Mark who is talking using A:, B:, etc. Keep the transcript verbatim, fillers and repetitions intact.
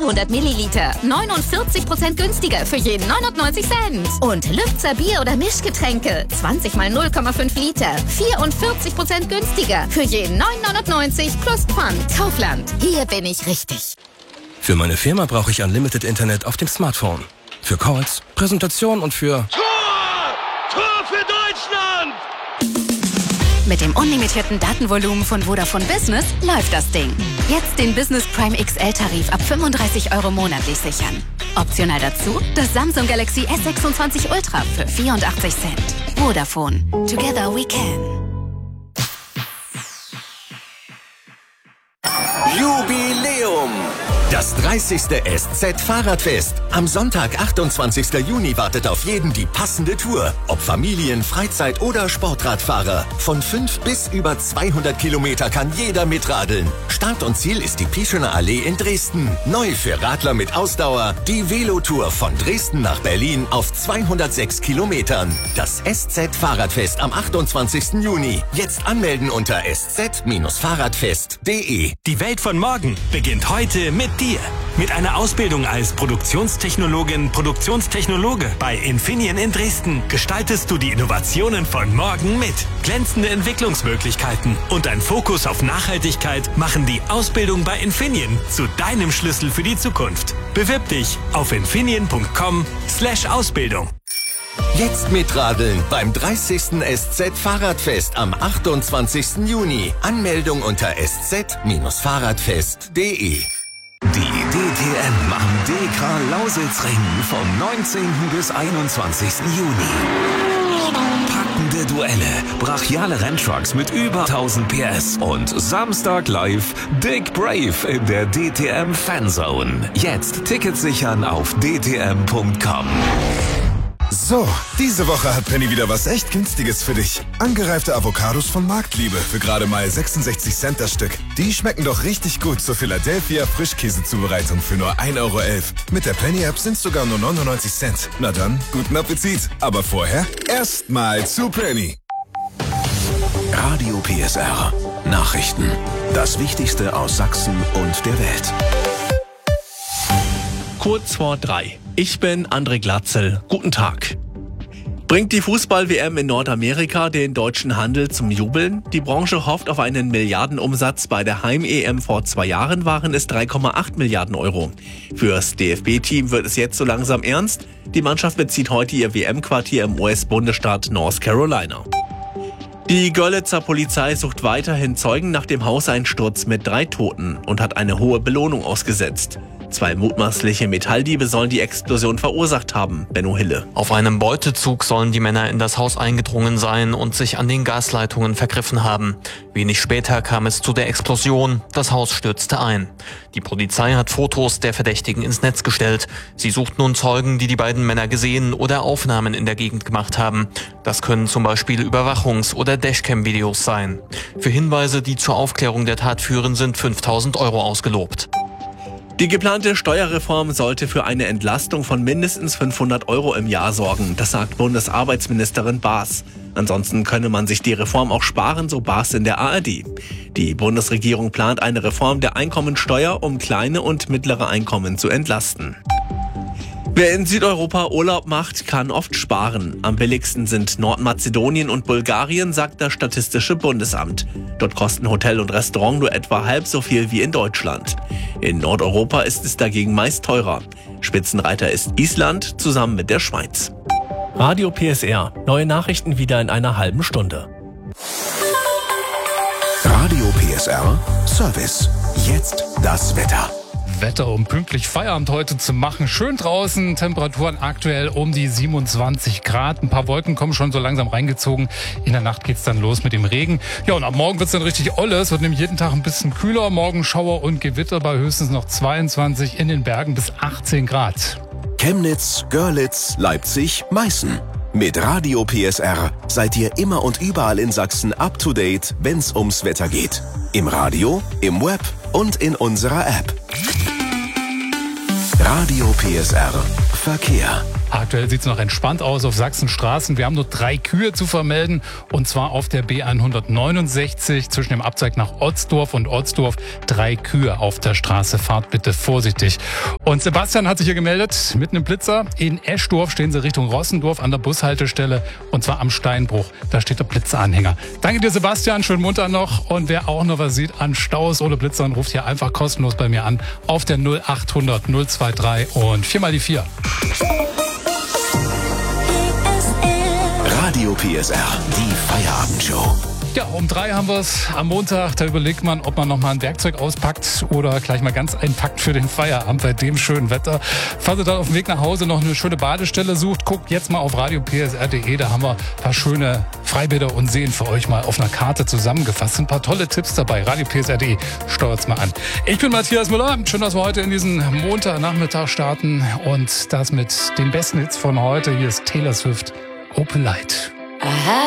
A: fünfhundert Milliliter. neunundvierzig Prozent günstiger für jeden neunundneunzig Cent. Und Lübzer Bier- oder Mischgetränke. zwanzig mal null Komma fünf Liter. vierundvierzig Prozent günstiger für jeden neun neunundneunzig plus Pfand. Kaufland. Hier bin ich richtig.
B: Für meine Firma brauche ich Unlimited Internet auf dem Smartphone. Für Calls, Präsentation und für...
C: Tor! Tor für Deutschland!
A: Mit dem unlimitierten Datenvolumen von Vodafone Business läuft das Ding. Jetzt den Business Prime X L-Tarif ab fünfunddreißig Euro monatlich sichern. Optional dazu das Samsung Galaxy S sechsundzwanzig Ultra für vierundachtzig Cent. Vodafone. Together we can.
D: Jubiläum! Das dreißigste S Z-Fahrradfest. Am Sonntag, achtundzwanzigsten Juni, wartet auf jeden die passende Tour. Ob Familien-, Freizeit- oder Sportradfahrer. Von fünf bis über zweihundert Kilometer kann jeder mitradeln. Start und Ziel ist die Pischener Allee in Dresden. Neu für Radler mit Ausdauer, die Velotour von Dresden nach Berlin auf zweihundertsechs Kilometern. Das S Z-Fahrradfest am achtundzwanzigsten Juni. Jetzt anmelden unter s z fahrradfest punkt de.
E: Die Welt von morgen beginnt heute mit dir. Mit einer Ausbildung als Produktionstechnologin, Produktionstechnologe bei Infineon in Dresden gestaltest du die Innovationen von morgen mit. Glänzende Entwicklungsmöglichkeiten und ein Fokus auf Nachhaltigkeit machen die Ausbildung bei Infineon zu deinem Schlüssel für die Zukunft. Bewirb dich auf infineon punkt com slash Ausbildung.
D: Jetzt mitradeln beim dreißigsten S Z-Fahrradfest am achtundzwanzigsten Juni. Anmeldung unter s z fahrradfest punkt de.
F: Die D T M am D K Lausitzring vom neunzehnten bis einundzwanzigsten Juni. Packende Duelle, brachiale Renntrucks mit über tausend P S und Samstag live Dick Brave in der D T M Fanzone. Jetzt Tickets sichern auf d t m punkt com.
G: So, diese Woche hat Penny wieder was echt Günstiges für dich. Angereifte Avocados von Marktliebe für gerade mal sechsundsechzig Cent das Stück. Die schmecken doch richtig gut zur Philadelphia Frischkäsezubereitung für nur ein Euro elf. Mit der Penny-App sind sogar nur neunundneunzig Cent. Na dann, guten Appetit. Aber vorher erstmal zu Penny.
F: Radio P S R. Nachrichten. Das Wichtigste aus Sachsen und der Welt.
H: Kurz vor drei. Ich bin André Glatzel. Guten Tag. Bringt die Fußball-W M in Nordamerika den deutschen Handel zum Jubeln? Die Branche hofft auf einen Milliardenumsatz. Bei der Heim-E M vor zwei Jahren waren es drei Komma acht Milliarden Euro. Fürs D F B-Team wird es jetzt so langsam ernst. Die Mannschaft bezieht heute ihr W M-Quartier im U S-Bundesstaat North Carolina. Die Görlitzer Polizei sucht weiterhin Zeugen nach dem Hauseinsturz mit drei Toten und hat eine hohe Belohnung ausgesetzt. Zwei mutmaßliche Metalldiebe sollen die Explosion verursacht haben, Benno Hille.
I: Auf einem Beutezug sollen die Männer in das Haus eingedrungen sein und sich an den Gasleitungen vergriffen haben. Wenig später kam es zu der Explosion. Das Haus stürzte ein. Die Polizei hat Fotos der Verdächtigen ins Netz gestellt. Sie sucht nun Zeugen, die die beiden Männer gesehen oder Aufnahmen in der Gegend gemacht haben. Das können zum Beispiel Überwachungs- oder Dashcam-Videos sein. Für Hinweise, die zur Aufklärung der Tat führen, sind fünftausend Euro ausgelobt.
H: Die geplante Steuerreform sollte für eine Entlastung von mindestens fünfhundert Euro im Jahr sorgen, das sagt Bundesarbeitsministerin Baas. Ansonsten könne man sich die Reform auch sparen, so Baas in der A R D. Die Bundesregierung plant eine Reform der Einkommensteuer, um kleine und mittlere Einkommen zu entlasten. Wer in Südeuropa Urlaub macht, kann oft sparen. Am billigsten sind Nordmazedonien und Bulgarien, sagt das Statistische Bundesamt. Dort kosten Hotel und Restaurant nur etwa halb so viel wie in Deutschland. In Nordeuropa ist es dagegen meist teurer. Spitzenreiter ist Island zusammen mit der Schweiz.
J: Radio P S R. Neue Nachrichten wieder in einer halben Stunde.
F: Radio P S R Service. Jetzt das Wetter.
K: Wetter, um pünktlich Feierabend heute zu machen. Schön draußen, Temperaturen aktuell um die siebenundzwanzig Grad. Ein paar Wolken kommen schon so langsam reingezogen. In der Nacht geht's dann los mit dem Regen. Ja, und ab morgen wird's dann richtig olle. Es wird nämlich jeden Tag ein bisschen kühler. Morgen Schauer und Gewitter bei höchstens noch zweiundzwanzig, in den Bergen bis achtzehn Grad.
F: Chemnitz, Görlitz, Leipzig, Meißen. Mit Radio P S R seid ihr immer und überall in Sachsen up to date, wenn's ums Wetter geht. Im Radio, im Web und in unserer App. Radio P S R Verkehr.
K: Aktuell sieht es noch entspannt aus auf Sachsenstraßen. Wir haben nur drei Kühe zu vermelden und zwar auf der B hundertneunundsechzig zwischen dem Abzweig nach Otzdorf und Otzdorf. Drei Kühe auf der Straße. Fahrt bitte vorsichtig. Und Sebastian hat sich hier gemeldet, mitten im Blitzer. In Eschdorf stehen sie Richtung Rossendorf an der Bushaltestelle und zwar am Steinbruch. Da steht der Blitzeranhänger. Danke dir, Sebastian. Schönen Montag noch. Und wer auch noch was sieht an Staus oder Blitzern, ruft hier einfach kostenlos bei mir an auf der null achthundert null zweiundzwanzig und vier mal die vier.
F: Radio P S R, die Feierabendshow.
K: Ja, um drei haben wir es am Montag. Da überlegt man, ob man noch mal ein Werkzeug auspackt oder gleich mal ganz einpackt für den Feierabend bei dem schönen Wetter. Falls ihr dann auf dem Weg nach Hause noch eine schöne Badestelle sucht, guckt jetzt mal auf radio p s r punkt d e. Da haben wir ein paar schöne Freibäder und Seen für euch mal auf einer Karte zusammengefasst. Sind ein paar tolle Tipps dabei. radio p s r punkt d e. Steuert's mal an. Ich bin Matthias Müller. Schön, dass wir heute in diesen Montagnachmittag starten. Und das mit den besten Hits von heute. Hier ist Taylor Swift, Open Light.
L: Aha.